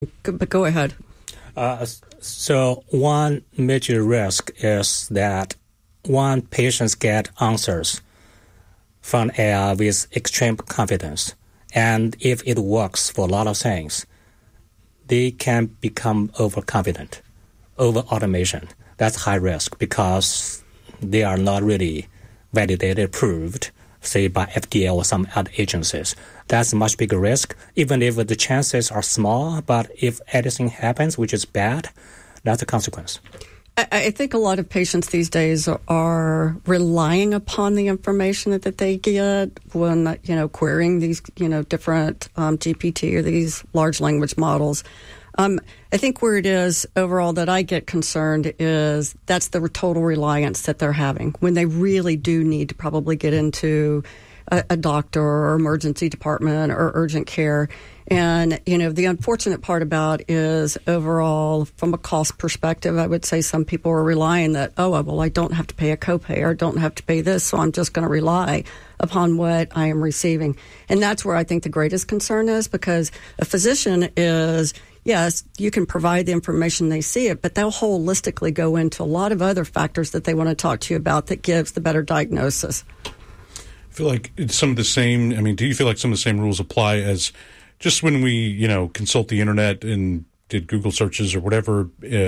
But go ahead. So one major risk is that when patients get answers from AI with extreme confidence, and if it works for a lot of things, they can become overconfident, over-automation. That's high risk because they are not really validated, approved, say, by FDA or some other agencies. That's a much bigger risk, even if the chances are small. But if anything happens, which is bad, that's a consequence. I think a lot of patients these days are relying upon the information that they get when, querying these, different GPT or these large language models. I think where it is overall that I get concerned is that's the total reliance that they're having when they really do need to probably get into a doctor or emergency department or urgent care. And, the unfortunate part about is overall, from a cost perspective, I would say some people are relying that, I don't have to pay a copay or don't have to pay this, so I'm just going to rely upon what I am receiving. And that's where I think the greatest concern is, because a physician is, yes, you can provide the information, they see it, but they'll holistically go into a lot of other factors that they want to talk to you about that gives the better diagnosis. I feel like it's some of the same. Do you feel like some of the same rules apply as just when we, consult the internet and did Google searches or whatever,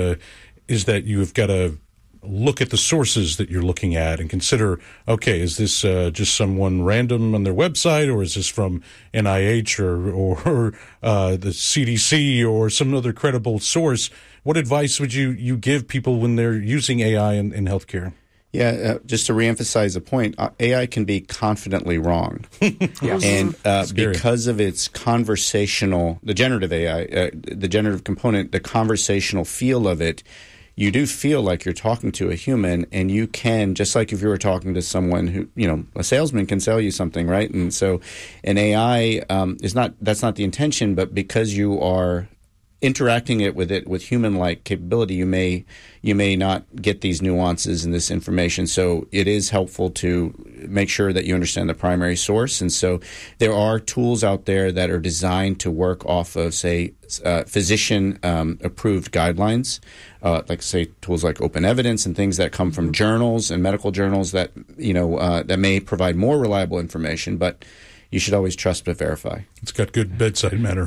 is that you've got to look at the sources that you're looking at and consider, okay, is this just someone random on their website, or is this from NIH or the CDC or some other credible source? What advice would you give people when they're using AI in healthcare? Yeah, just to reemphasize a point, AI can be confidently wrong. Yes. And because of its conversational, the generative AI, the generative component, the conversational feel of it, you do feel like you're talking to a human, and you can, just like if you were talking to someone who, a salesman can sell you something, right? And so an AI that's not the intention, but because you are interacting with human-like capability, you may not get these nuances and this information. So it is helpful to make sure that you understand the primary source. And so there are tools out there that are designed to work off of, say, physician approved guidelines, like say tools like Open Evidence and things that come from journals and medical journals that that may provide more reliable information, but you should always trust but verify. It's got good bedside manner.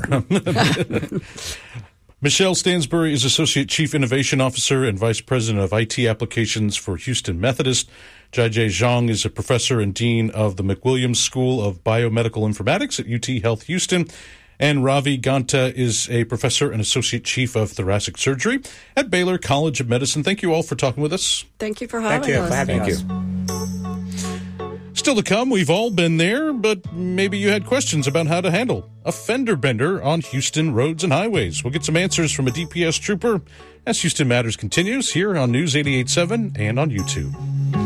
Michelle Stansbury is Associate Chief Innovation Officer and Vice President of IT Applications for Houston Methodist. Jiajie Zhang is a professor and dean of the McWilliams School of Biomedical Informatics at UT Health Houston. And Ravi Ganta is a professor and associate chief of thoracic surgery at Baylor College of Medicine. Thank you all for talking with us. Thank you for having us. Thank you. Still to come, we've all been there, but maybe you had questions about how to handle a fender bender on Houston roads and highways. We'll get some answers from a DPS trooper as Houston Matters continues here on News 88.7 and on YouTube.